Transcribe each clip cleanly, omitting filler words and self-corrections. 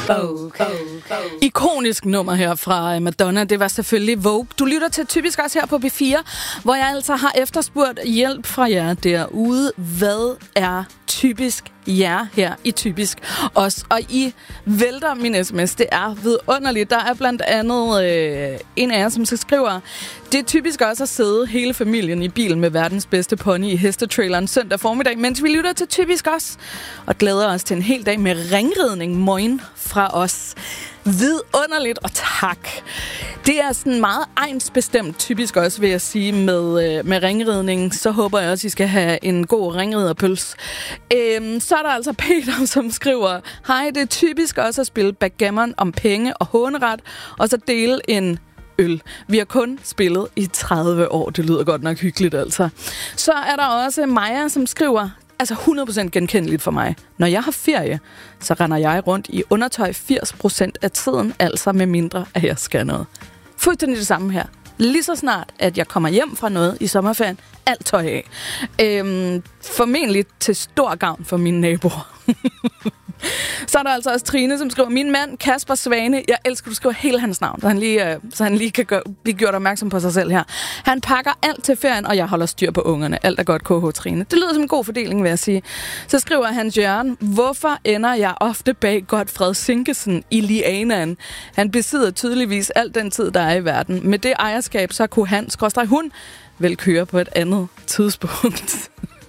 Ikonisk nummer her fra Madonna, det var selvfølgelig Vogue. Du lytter til Typisk også her på B4, hvor jeg altså har efterspurgt hjælp fra jer derude. Hvad er typisk jer her i Typisk også? Og I vælter min sms, det er vidunderligt. Der er blandt andet en af jer, som så skriver: det er typisk også at sidde hele familien i bilen med verdens bedste pony i hestetraileren søndag formiddag, mens vi lytter til Typisk også, og glæder os til en hel dag med ringridning morgen fra os. Vidunderligt, og tak. Det er sådan meget egnsbestemt typisk også, vil jeg sige, med ringridning. Så håber jeg også, I skal have en god ringriderpøls. Så er der altså Peter, som skriver: hej, det er typisk også at spille backgammon om penge og håneret, og så dele en øl. Vi har kun spillet i 30 år. Det lyder godt nok hyggeligt, altså. Så er der også Maja, som skriver: altså 100% genkendeligt for mig. Når jeg har ferie, så render jeg rundt i undertøj 80% af tiden, altså med mindre, at jeg skal noget. Fuldstændig det samme her. Lige så snart, at jeg kommer hjem fra noget i sommerferien, alt tøj af. Formentlig til stor gavn for mine naboer. Så er der altså også Trine, som skriver: min mand, Kasper Svane, jeg elsker, du skriver hele hans navn, så han lige kan blive gjort opmærksom på sig selv her. Han pakker alt til ferien, og jeg holder styr på ungerne. Alt er godt, KH Trine. Det lyder som en god fordeling, vil jeg sige. Så skriver Hans Jørgen: hvorfor ender jeg ofte bag Godfred Sinkesen i lianaen? Han besidder tydeligvis al den tid, der er i verden. Med det ejerskab, så kunne hun vel køre på et andet tidspunkt.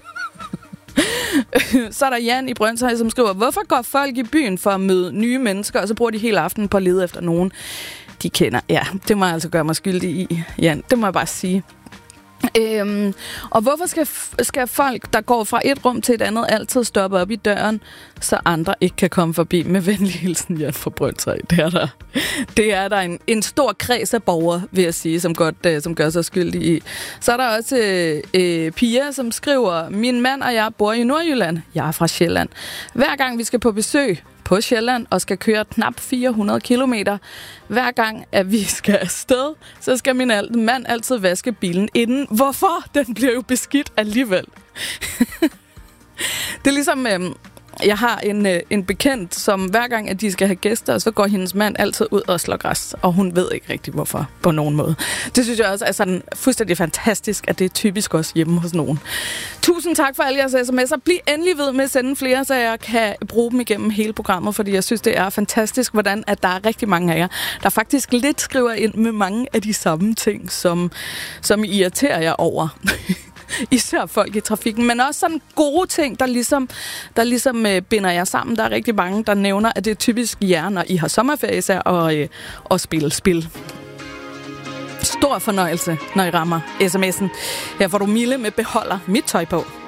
Så er der Jan i Brøndshøj, som skriver: hvorfor går folk i byen for at møde nye mennesker, og så bruger de hele aftenen på at lede efter nogen, de kender? Ja, det må jeg altså gøre mig skyldig i, Jan. Det må jeg bare sige. Og hvorfor skal folk, der går fra et rum til et andet, altid stoppe op i døren, så andre ikke kan komme forbi? Med venlig hilsen, Jan fra Brøndshøj. Det er der en stor kreds af borgere, vil jeg sige, som gør sig skyldig i. Så er der også Pia, som skriver: min mand og jeg bor i Nordjylland. Jeg er fra Sjælland. Hver gang vi skal på besøg på Sjælland og skal køre knap 400 kilometer, hver gang at vi skal afsted, så skal min mand altid vaske bilen inden. Hvorfor? Den bliver jo beskidt alligevel. Det er ligesom... jeg har en bekendt, som hver gang, at de skal have gæster, så går hendes mand altid ud og slår græs, og hun ved ikke rigtig, hvorfor, på nogen måde. Det synes jeg også er sådan fuldstændig fantastisk, at det er typisk også hjemme hos nogen. Tusind tak for alle jeres sms'er. Bliv endelig ved med at sende flere, så jeg kan bruge dem igennem hele programmet, fordi jeg synes, det er fantastisk, hvordan at der er rigtig mange af jer, der faktisk lidt skriver ind med mange af de samme ting, som I irriterer jer over. Især folk i trafikken, men også sådan gode ting, der ligesom binder jer sammen. Der er rigtig mange, der nævner, at det er typisk jer, når I har sommerferie især, og spille spil. Stor fornøjelse, når I rammer sms'en. Her får du Mille med Beholder mit tøj på.